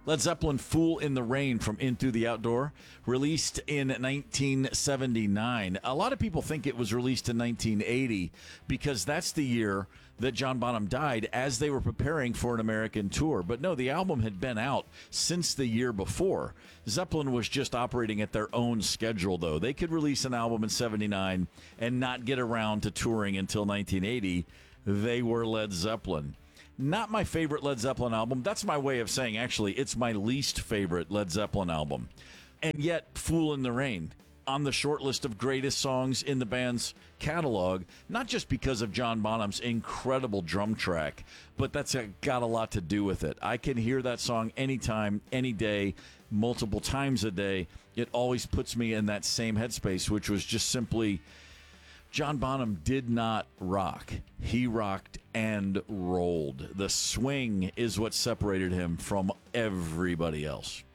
Led Zeppelin, Fool in the Rain from In Through the Outdoor, released in 1979. A lot of people think it was released in 1980 because that's the year that John Bonham died as they were preparing for an American tour. But no, the album had been out since the year before. Zeppelin was just operating at their own schedule, though. They could release an album in 79 and not get around to touring until 1980. They were Led Zeppelin. Not my favorite Led Zeppelin album. That's my way of saying, actually, it's my least favorite Led Zeppelin album. And yet, Fool in the Rain, on the short list of greatest songs in the band's catalog, not just because of John Bonham's incredible drum track, but that's got a lot to do with it. I can hear that song anytime, any day, multiple times a day. It always puts me in that same headspace, which was just simply, John Bonham did not rock. He rocked and rolled. The swing is what separated him from everybody else.